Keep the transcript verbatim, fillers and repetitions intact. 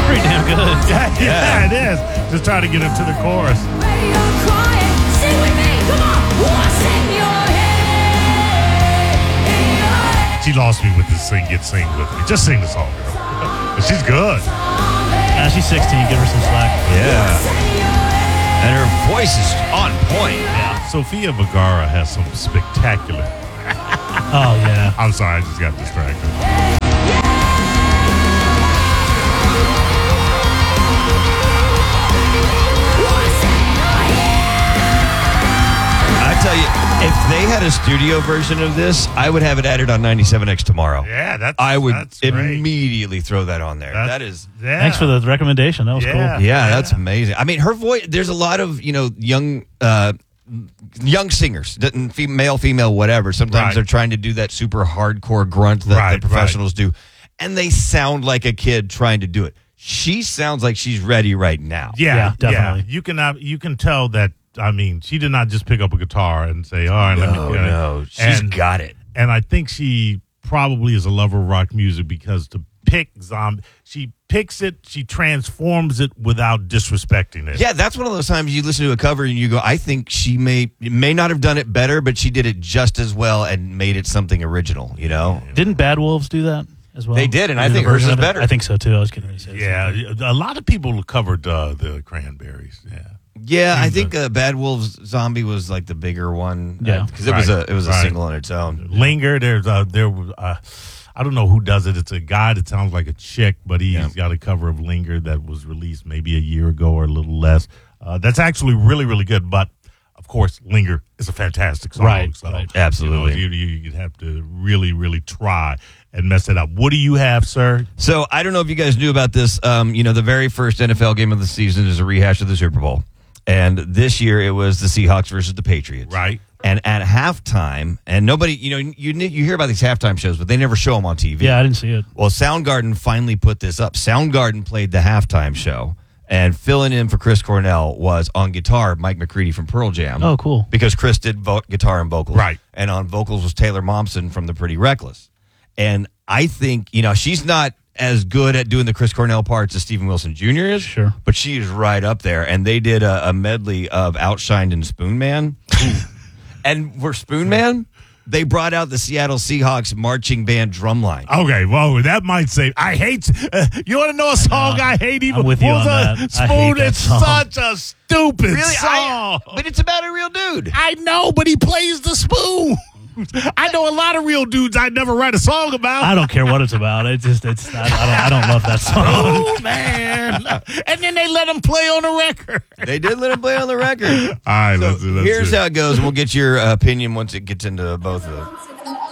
pretty damn good. Yeah, yeah, it is. Just trying to get him to the chorus. Sing with me, come on. What's in your head? She lost me with this sing, get sing with me. Just sing the song, girl. But she's good. Yeah, she's sixteen. Give her some slack. Yeah. And her voice is on point. Yeah. Sofia Vergara has some spectacular. Oh, yeah. I'm sorry, I just got distracted. I tell you, if they had a studio version of this, I would have it added on ninety-seven X tomorrow. Yeah, that's I would that's great. immediately throw that on there. That's, that is yeah. Thanks for the recommendation. That was Yeah. cool. yeah, Yeah. that's amazing. I mean, her voice. There's a lot of you know young uh, young singers, doesn't male, female, whatever. Sometimes Right. they're trying to do that super hardcore grunt that Right, the professionals do, and they sound like a kid trying to do it. She sounds like she's ready right now. Yeah, Yeah, definitely. Yeah. You can uh, you can tell that. I mean, she did not just pick up a guitar and say, "All right, let me." No, get it." no, she's and, got it. And I think she probably is a lover of rock music because to pick zombie, she picks it, she transforms it without disrespecting it. Yeah, that's one of those times you listen to a cover and you go, I think she may may not have done it better, but she did it just as well and made it something original, you know? Didn't Bad Wolves do that as well? They did, and I Did a think hers version is of it? better. I think so, too. I was getting ready to say Yeah, something. a lot of people covered uh, the Cranberries. Yeah, Yeah, I Seems think uh, Bad Wolves Zombie was like the bigger one. Yeah. Because it was Right, a it was a right. single on its own. Linger. There's uh, there. was, Uh, I don't know who does it. It's a guy that sounds like a chick, but he's Yeah. got a cover of Linger that was released maybe a year ago or a little less. Uh, that's actually really, really good. But of course, Linger is a fantastic song. Right, so, right. Absolutely. You, know, you, you'd have to really, really try and mess it up. What do you have, sir? So I don't know if you guys knew about this. Um, you know, the very first N F L game of the season is a rehash of the Super Bowl. And this year it was the Seahawks versus the Patriots. Right. And at halftime, and nobody, you know, you you hear about these halftime shows, but they never show them on T V. Yeah, I didn't see it. Well, Soundgarden finally put this up. Soundgarden played the halftime show, and filling in for Chris Cornell was on guitar Mike McCready from Pearl Jam. Oh, cool. Because Chris did vo- guitar and vocals. Right. And on vocals was Taylor Momsen from The Pretty Reckless. And I think, you know, she's not as good at doing the Chris Cornell parts as Stephen Wilson Junior is. Sure. But she is right up there. And they did a, a medley of Outshined and Spoon Man. And for Spoon Man, they brought out the Seattle Seahawks marching band drumline. Okay, well, that might say I hate. Uh, you want to know a song I, hate? Even I'm with you What was on that? that. I Spoon. hate that It's song. such a stupid Really? I, song. but it's about a real dude. I know, but he plays the spoon. I know a lot of real dudes I'd never write a song about. I don't care what it's about. It just, it's, I, I, don't, I don't love that song. Oh, man. And then they let him play on the record. They did let him play on the record. All right, So let's, let's here's see. how it goes, and we'll get your uh, opinion once it gets into both of them.